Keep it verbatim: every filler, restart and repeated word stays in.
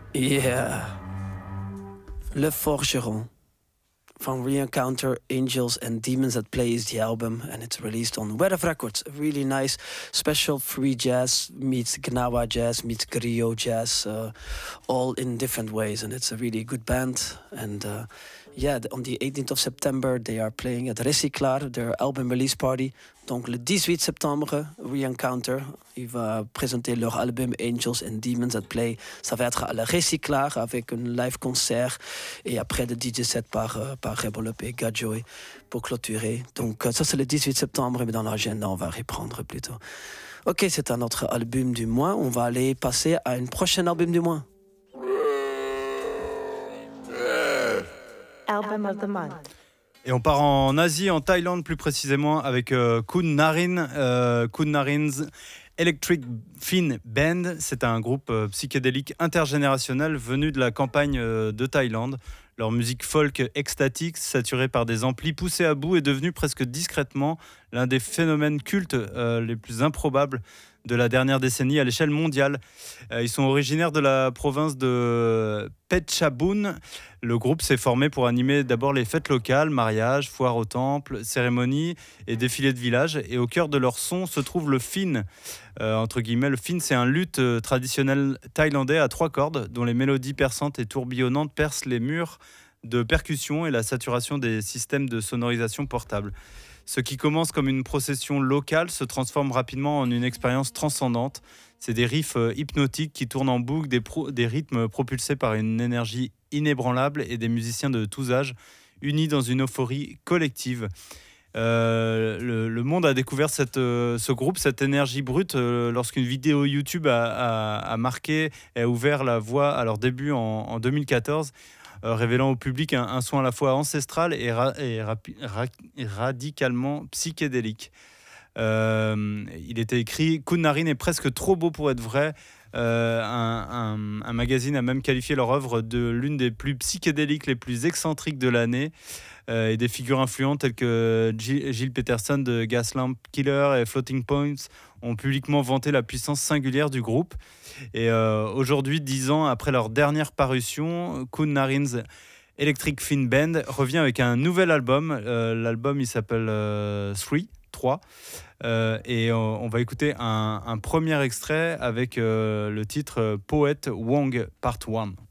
Yeah, Le Forgeron from Reencounter Angels and Demons That Play is the album, and it's released on Weather Records. A really nice special free jazz meets Gnawa jazz meets griot jazz, uh, all in different ways, and it's a really good band. And uh, yeah, on the eighteenth of September they are playing at Recyclar, their album release party. Donc le dix-huit septembre, Reencounter, il va présenter leur album Angels and Demons That Play. Ça va être à la Recyclar avec un live concert et après le D J set par, euh, par Rebolop et Gadjoy pour clôturer. Donc ça c'est le dix-huit septembre, mais dans l'agenda on va reprendre plutôt. Ok, c'est un autre album du mois. On va aller passer à un prochain album du mois. Album of the month. Et on part en Asie, en Thaïlande plus précisément, avec euh, Kun Narin, euh, Kun Narin's Electric Fin Band. C'est un groupe euh, psychédélique intergénérationnel venu de la campagne euh, de Thaïlande. Leur musique folk extatique, saturée par des amplis poussés à bout, est devenue presque discrètement l'un des phénomènes cultes euh, les plus improbables de la dernière décennie à l'échelle mondiale. Euh, ils sont originaires de la province de Phetchabun. Le groupe s'est formé pour animer d'abord les fêtes locales, mariages, foires au temple, cérémonies et défilés de village. Et au cœur de leur son se trouve le fin. Euh, entre guillemets, le fin, c'est un luth euh, traditionnel thaïlandais à trois cordes, dont les mélodies perçantes et tourbillonnantes percent les murs de percussion et la saturation des systèmes de sonorisation portables. Ce qui commence comme une procession locale se transforme rapidement en une expérience transcendante. C'est des riffs hypnotiques qui tournent en boucle, des, pro- des rythmes propulsés par une énergie inébranlable et des musiciens de tous âges unis dans une euphorie collective. Euh, le, le monde a découvert cette, euh, ce groupe, cette énergie brute, euh, lorsqu'une vidéo YouTube a, a, a marqué et a ouvert la voie à leur début en, en deux mille quatorze. Euh, révélant au public un, un son à la fois ancestral et, ra- et, rapi- ra- et radicalement psychédélique. Euh, il était écrit « Kun Narin est presque trop beau pour être vrai ». Euh, un, un, un magazine a même qualifié leur œuvre de l'une des plus psychédéliques, les plus excentriques de l'année. Euh, et des figures influentes telles que Gilles, Gilles Peterson de Gaslamp Killer et Floating Points ont publiquement vanté la puissance singulière du groupe. Et euh, aujourd'hui, dix ans après leur dernière parution, Kun Narin's Electric Fin Band revient avec un nouvel album. Euh, l'album, il s'appelle euh, Three, trois. Euh, et on, on va écouter un, un premier extrait avec euh, le titre Poet Wong Part one.